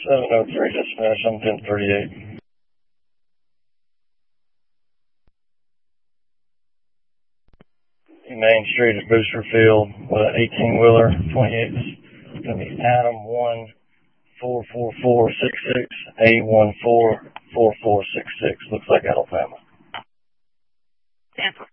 703, dispatch, I'm 1038. Main Street at Booster Field with an 18-wheeler, 28. It's going to be Adam 144466, A144466. Looks like Alabama. Tampa.